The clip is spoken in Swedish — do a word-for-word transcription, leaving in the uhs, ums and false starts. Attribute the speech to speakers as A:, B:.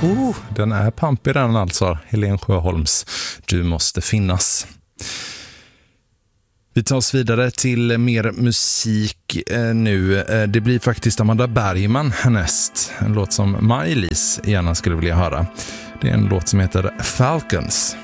A: Oh, den är pampig den alltså. Helen Sjöholms Du måste finnas. Vi tar oss vidare till mer musik eh, nu. Eh, det blir faktiskt Amanda Bergman härnäst. En låt som Maj-Lis gärna skulle vilja höra. Det är en låt som heter Falcons.